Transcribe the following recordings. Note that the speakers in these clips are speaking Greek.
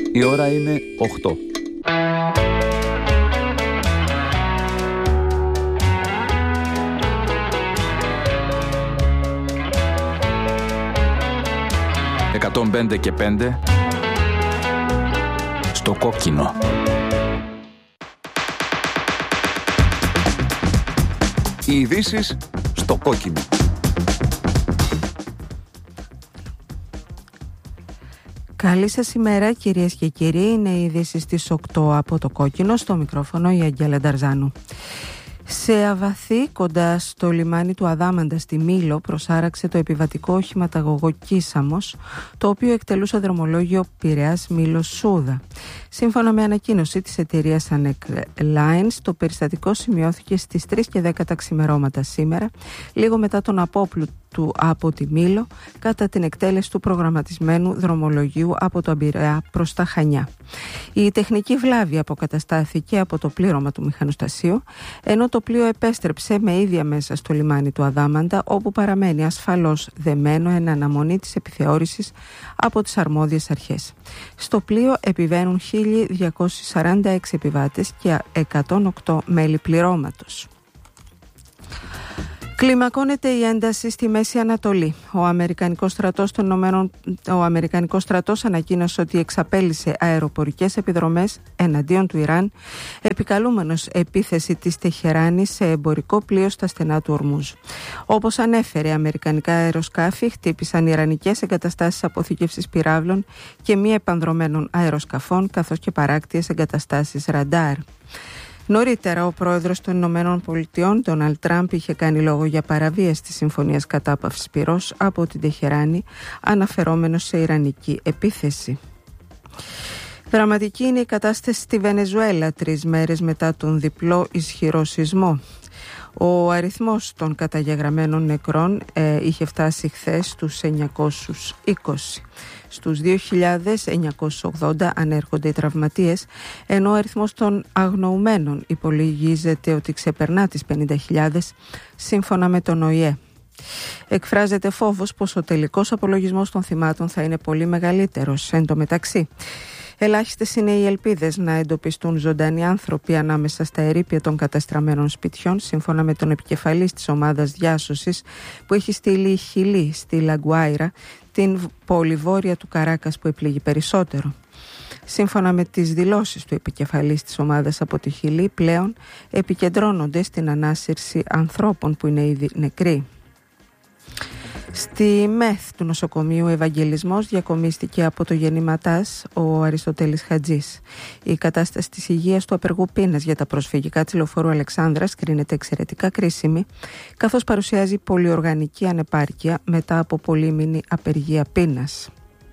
Η ώρα είναι 8. «105 και 5» στο κόκκινο. Οι ειδήσεις στο κόκκινο. Καλή σας ημέρα κυρίες και κύριοι, είναι οι ειδήσεις στις 8 από το κόκκινο, στο μικρόφωνο η Αγγέλα Νταρζάνου. Σε Αβαθή, κοντά στο λιμάνι του Αδάμαντα στη Μήλο, προσάραξε το επιβατικό οχηματαγωγό Κίσαμος, το οποίο εκτελούσε δρομολόγιο Πειραιάς Μήλος Σούδα. Σύμφωνα με ανακοίνωση της εταιρείας Anec Lines, το περιστατικό σημειώθηκε στις 3 και 10 τα ξημερώματα σήμερα, λίγο μετά τον απόπλου του από τη Μήλο, κατά την εκτέλεση του προγραμματισμένου δρομολογίου από το Πειραιά προς τα Χανιά. Η τεχνική βλάβη αποκαταστάθηκε από το πλήρωμα του μηχανοστασίου, ενώ το πλοίο επέστρεψε με ίδια μέσα στο λιμάνι του Αδάμαντα, όπου παραμένει ασφαλώς δεμένο εν αναμονή της επιθεώρησης από τις αρμόδιες αρχές. Στο πλοίο επιβαίνουν 1.246 επιβάτες και 108 μέλη πληρώματος. Κλιμακώνεται η ένταση στη Μέση Ανατολή. Ο Αμερικανικός στρατός ανακοίνωσε ότι εξαπέλυσε αεροπορικές επιδρομές εναντίον του Ιράν, επικαλούμενος επίθεση της Τεχεράνης σε εμπορικό πλοίο στα στενά του Ορμούζ. Όπως ανέφερε, αμερικανικά αεροσκάφη χτύπησαν ιρανικές εγκαταστάσεις αποθήκευσης πυράβλων και μη επανδρωμένων αεροσκαφών, καθώς και παράκτιες εγκαταστάσεις ραντάρ. Νωρίτερα, ο πρόεδρος των Ηνωμένων Πολιτειών, Ντόναλντ Τραμπ, είχε κάνει λόγο για παραβίαση της συμφωνίας κατάπαυσης πυρός από την Τεχεράνη, αναφερόμενος σε ιρανική επίθεση. Δραματική είναι η κατάσταση στη Βενεζουέλα 3 μέρες μετά τον διπλό ισχυρό σεισμό. Ο αριθμός των καταγεγραμμένων νεκρών είχε φτάσει χθες στους 920. Στους 2.980 ανέρχονται οι τραυματίες, ενώ ο αριθμός των αγνοουμένων υπολογίζεται ότι ξεπερνά τις 50.000 σύμφωνα με τον ΟΗΕ. Εκφράζεται φόβος πως ο τελικός απολογισμός των θυμάτων θα είναι πολύ μεγαλύτερος. Εν τω μεταξύ, ελάχιστες είναι οι ελπίδες να εντοπιστούν ζωντανοί άνθρωποι ανάμεσα στα ερείπια των καταστραμμένων σπιτιών, σύμφωνα με τον επικεφαλής της ομάδας διάσωσης που έχει στείλει η Χιλή στη Λαγκουάιρα, την πόλη βόρεια του Καράκας που επλήγει περισσότερο. Σύμφωνα με τις δηλώσεις του επικεφαλής της ομάδας από τη Χιλή, πλέον επικεντρώνονται στην ανάσυρση ανθρώπων που είναι ήδη νεκροί. Στη ΜΕΘ του νοσοκομείου Ευαγγελισμός διακομίστηκε από το γεννηματάς ο Αριστοτέλης Χατζής. Η κατάσταση της υγείας του απεργού πείνας για τα προσφυγικά της Λεωφόρου Αλεξάνδρας κρίνεται εξαιρετικά κρίσιμη, καθώς παρουσιάζει πολυοργανική ανεπάρκεια μετά από πολύμηνη απεργία πείνας.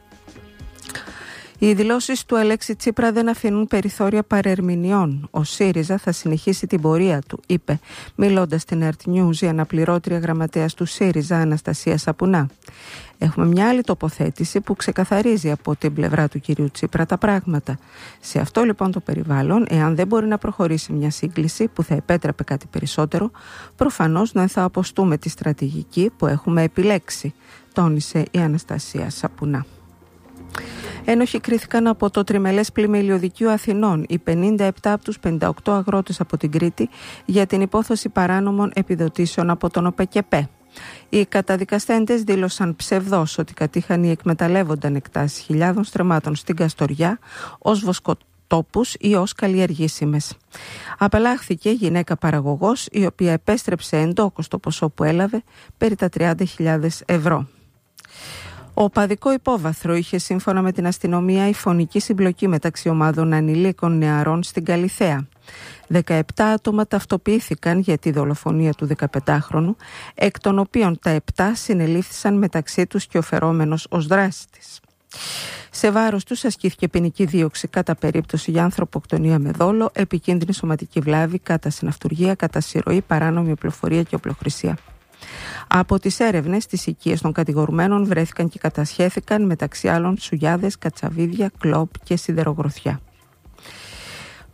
Οι δηλώσεις του Αλέξη Τσίπρα δεν αφήνουν περιθώρια παρερμηνιών. Ο ΣΥΡΙΖΑ θα συνεχίσει την πορεία του, είπε, μιλώντας στην Earth News η αναπληρώτρια γραμματέας του ΣΥΡΙΖΑ, Αναστασία Σαπουνά. Έχουμε μια άλλη τοποθέτηση που ξεκαθαρίζει από την πλευρά του κυρίου Τσίπρα τα πράγματα. Σε αυτό λοιπόν το περιβάλλον, εάν δεν μπορεί να προχωρήσει μια σύγκληση που θα επέτρεπε κάτι περισσότερο, προφανώς δεν θα αποστούμε τη στρατηγική που έχουμε επιλέξει, τόνισε η Αναστασία Σαπουνά. Ένοχοι κρίθηκαν από το τριμελές πλημμυλιωδικείο Αθηνών οι 57 από τους 58 αγρότες από την Κρήτη για την υπόθεση παράνομων επιδοτήσεων από τον ΟΠΕΚΕΠΕ. Οι καταδικαστέντες δήλωσαν ψευδώς ότι κατήχαν ή εκμεταλλεύονταν εκτάσεις χιλιάδων στρεμμάτων στην Καστοριά ως βοσκοτόπους ή ως καλλιεργήσιμες. Απελάχθηκε γυναίκα παραγωγός, η οποία επέστρεψε εντόκως το ποσό που έλαβε, περί τα 30.000 ευρώ. Οπαδικό υπόβαθρο είχε, σύμφωνα με την αστυνομία, η φωνική συμπλοκή μεταξύ ομάδων ανηλίκων νεαρών στην Καλιθέα. 17 άτομα ταυτοποιήθηκαν για τη δολοφονία του 15χρονου, εκ των οποίων τα 7 συνελήφθησαν μεταξύ τους και ο φερόμενος ως δράστης. Σε βάρος τους ασκήθηκε ποινική δίωξη κατά περίπτωση για ανθρωποκτονία με δόλο, επικίνδυνη σωματική βλάβη, κατά συναυτουργία, κατά συρροή, παράνομη οπλοφορία και οπλοχρησία. Από τις έρευνες, στις οικίες των κατηγορουμένων βρέθηκαν και κατασχέθηκαν μεταξύ άλλων σουγιάδες, κατσαβίδια, κλόπ και σιδερογροθιά.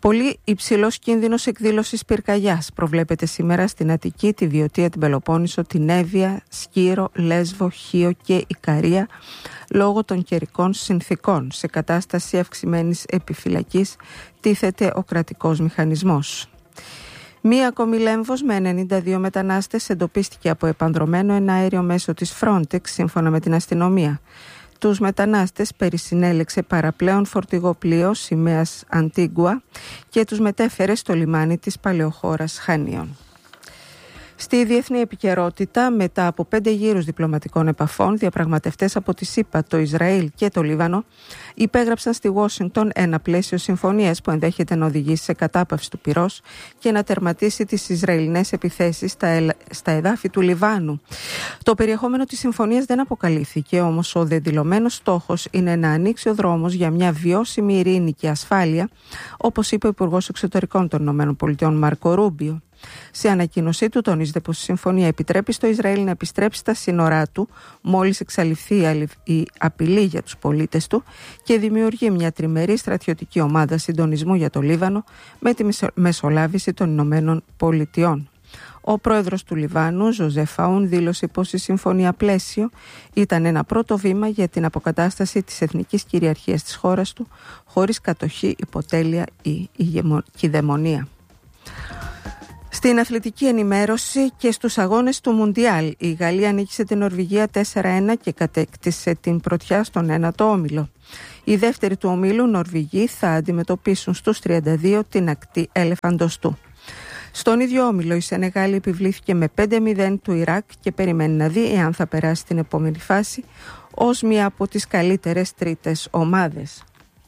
Πολύ υψηλός κίνδυνος εκδήλωσης πυρκαγιάς προβλέπεται σήμερα στην Αττική, τη Βιωτία, την Πελοπόννησο, την Εύβοια, Σκύρο, Λέσβο, Χίο και Ικαρία λόγω των καιρικών συνθήκων. Σε κατάσταση αυξημένης επιφυλακής τίθεται ο κρατικός μηχανισμός. Μία ακόμη Λέμβος με 92 μετανάστες εντοπίστηκε από επανδρωμένο ένα αέριο μέσο της Frontex, σύμφωνα με την αστυνομία. Τους μετανάστες περισυνέλεξε παραπλέον φορτηγό πλοίο σημαίας Αντίγκουα και τους μετέφερε στο λιμάνι της παλαιοχώρας Χανίων. Στη διεθνή επικαιρότητα, μετά από 5 γύρους διπλωματικών επαφών, διαπραγματευτές από τη ΣΥΠΑ, το Ισραήλ και το Λίβανο υπέγραψαν στη Ουάσιγκτον ένα πλαίσιο συμφωνίας που ενδέχεται να οδηγήσει σε κατάπαυση του πυρός και να τερματίσει τις Ισραηλινές επιθέσεις στα εδάφη του Λιβάνου. Το περιεχόμενο της συμφωνίας δεν αποκαλύφθηκε, όμως ο δεδηλωμένος στόχος είναι να ανοίξει ο δρόμος για μια βιώσιμη ειρήνη και ασφάλεια, όπως είπε ο Υπουργός Εξωτερικών των ΗΠΑ Μάρκο Ρούμπιο. Σε ανακοίνωσή του τονίζεται πως η συμφωνία επιτρέπει στο Ισραήλ να επιστρέψει στα σύνορά του μόλις εξαλειφθεί η απειλή για τους πολίτες του και δημιουργεί μια τριμερή στρατιωτική ομάδα συντονισμού για το Λίβανο με τη μεσολάβηση των Ηνωμένων Πολιτειών. Ο πρόεδρος του Λιβάνου, Ζωζεφ Αούν, δήλωσε πως η συμφωνία πλαίσιο ήταν ένα πρώτο βήμα για την αποκατάσταση της εθνικής κυριαρχίας της χώρας του χωρίς κατοχή, υποτέλεια ή κυδαιμονία. Στην αθλητική ενημέρωση και στους αγώνες του Μουντιάλ, η Γαλλία νίκησε την Νορβηγία 4-1 και κατέκτησε την πρωτιά στον 1ο όμιλο. Οι δεύτεροι του ομίλου Νορβηγοί θα αντιμετωπίσουν στους 32 την ακτή Ελεφαντοστού. Στον ίδιο όμιλο η Σενεγάλη επιβλήθηκε με 5-0 του Ιράκ και περιμένει να δει εάν θα περάσει την επόμενη φάση ως μία από τις καλύτερες τρίτες ομάδες.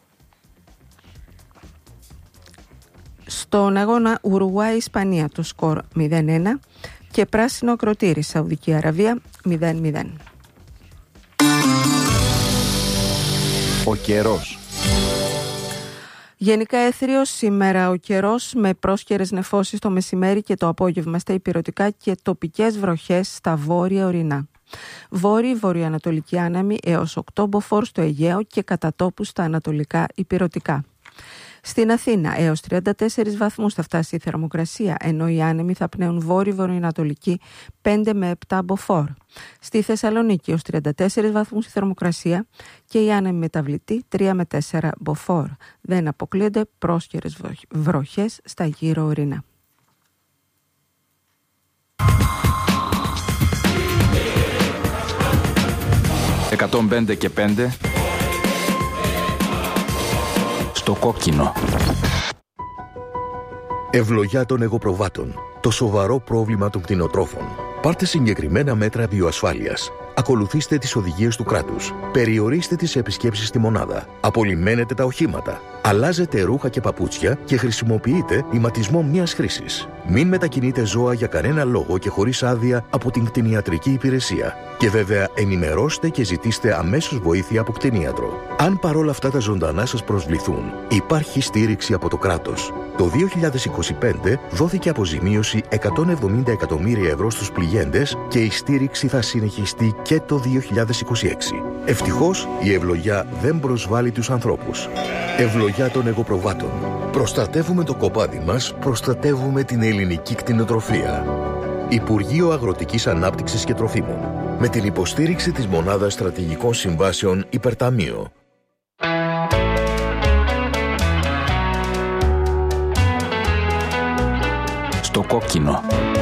Στον αγώνα Ουρουγουάη-Ισπανία το σκορ 0-1 και πράσινο ακροτήρι Σαουδική Αραβία 0-0. Ο καιρός. Γενικά έθριος σήμερα ο καιρός με πρόσκαιρες νεφώσεις το μεσημέρι και το απόγευμα στα ηπειρωτικά και τοπικές βροχές στα βόρεια ορεινά. Βόρειο-βορειοανατολική άναμη έως 8 μποφόρ στο Αιγαίο και κατά τόπου στα ανατολικά ηπειρωτικά. Στην Αθήνα έως 34 βαθμούς θα φτάσει η θερμοκρασία, ενώ οι άνεμοι θα πνέουν βόρειο-βορειοανατολική 5 με 7 μποφόρ. Στη Θεσσαλονίκη έως 34 βαθμούς η θερμοκρασία και οι άνεμοι μεταβλητοί 3 με 4 μποφόρ. Δεν αποκλείονται πρόσκαιρες βροχές στα γύρω ορεινά. «105 και 5» στο κόκκινο. Ευλογιά των εγωπροβάτων. Το σοβαρό πρόβλημα των κτηνοτρόφων. Πάρτε συγκεκριμένα μέτρα βιοασφάλειας. Ακολουθήστε τις οδηγίες του κράτους. Περιορίστε τις επισκέψεις στη μονάδα. Απολυμμένετε τα οχήματα. Αλλάζετε ρούχα και παπούτσια και χρησιμοποιείτε ηματισμό μίας χρήσης. Μην μετακινείτε ζώα για κανένα λόγο και χωρίς άδεια από την κτηνιατρική υπηρεσία. Και βέβαια ενημερώστε και ζητήστε αμέσως βοήθεια από κτηνίατρο. Αν παρόλα αυτά τα ζωντανά σας προσβληθούν, υπάρχει στήριξη από το κράτος. Το 2025 δόθηκε αποζημίωση 170 εκατομμύρια ευρώ στους πληγέντες και η στήριξη θα συνεχιστεί και το 2026. Ευτυχώς η ευλογιά δεν προσβάλλει τους ανθρώπους. Ευλογιά των εγωπροβάτων. Προστατεύουμε το κοπάδι μας, προστατεύουμε την ελληνική κτηνοτροφία. Υπουργείο Αγροτικής Ανάπτυξης και Τροφίμων. Με την υποστήριξη της Μονάδας Στρατηγικών Συμβάσεων Υπερταμείο. Στο κόκκινο.